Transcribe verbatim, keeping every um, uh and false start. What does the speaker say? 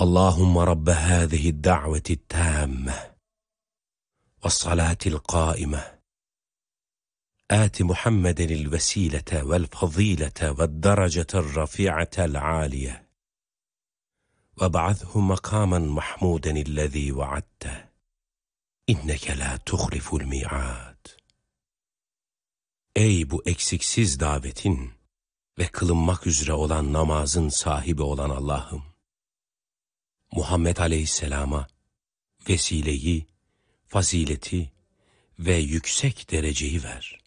Allahümme Rabbe hâzihi da'veti tâmme ve salatil qâime âti Muhammedenil vesilete vel fazilete ve derecetel rafi'atel âliye ve ba'athu makamen mahmudenillezî vaadte inneke la tuhliful mi'ad. Ey bu eksiksiz davetin ve kılınmak üzere olan namazın sahibi olan Allah'ım, Muhammed Aleyhisselam'a vesileyi, fazileti ve yüksek dereceyi ver.